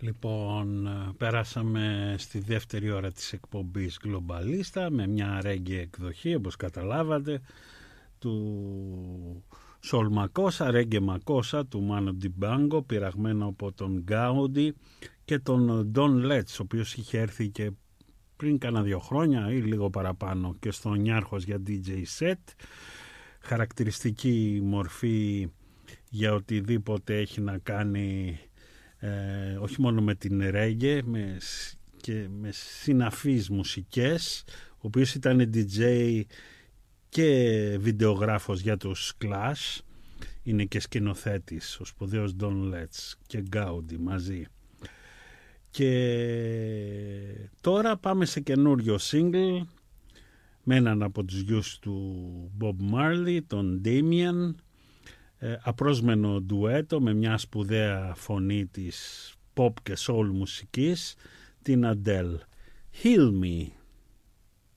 Λοιπόν, πέρασαμε στη δεύτερη ώρα της εκπομπής Globalista με μια ρέγγε εκδοχή, όπως καταλάβατε, του Soul Makossa, ρέγγε Makossa του Manu Dibango, πειραγμένο από τον Gaudi και τον Don Letts, ο οποίος είχε έρθει και πριν κάνα 2 χρόνια ή λίγο παραπάνω και στο Νιάρχος για DJ set. Χαρακτηριστική μορφή για οτιδήποτε έχει να κάνει όχι μόνο με την ρέγγε και με συναφείς μουσικές, ο οποίος ήταν DJ και βιντεογράφος για τους Clash, είναι και σκηνοθέτης ο σπουδαίος Don Letts και Gaudi μαζί. Και τώρα πάμε σε καινούριο single με έναν από τους γιους του Bob Marley, τον Damien, απρόσμενο ντουέτο με μια σπουδαία φωνή της pop και soul μουσικής, την Adele. Heal Me.